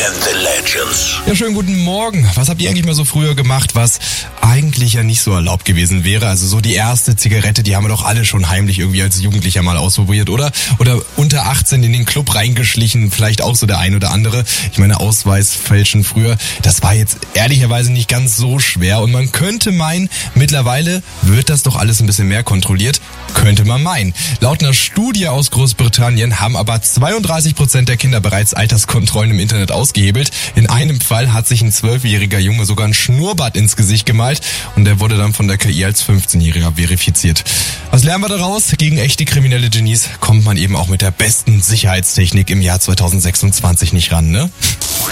and the Legends. Ja, schönen guten Morgen. Was habt ihr eigentlich mal so früher gemacht, was eigentlich ja nicht so erlaubt gewesen wäre? Also so die erste Zigarette, die haben wir doch alle schon heimlich irgendwie als Jugendlicher mal ausprobiert, oder? Oder unter 18 in den Club reingeschlichen, vielleicht auch so der ein oder andere. Ich meine, Ausweis fälschen früher, das war jetzt ehrlicherweise nicht ganz so schwer. Und man könnte meinen, mittlerweile wird das doch alles ein bisschen mehr kontrolliert. Könnte man meinen. Laut einer Studie aus Großbritannien haben aber 32% der Kinder bereits Alterskontrollen im Internet ausgehebelt. In einem Fall hat sich ein 12-jähriger Junge sogar ein Schnurrbart ins Gesicht gemalt und der wurde dann von der KI als 15-Jähriger verifiziert. Was lernen wir daraus? Gegen echte kriminelle Genies kommt man eben auch mit der besten Sicherheitstechnik im Jahr 2026 nicht ran, ne?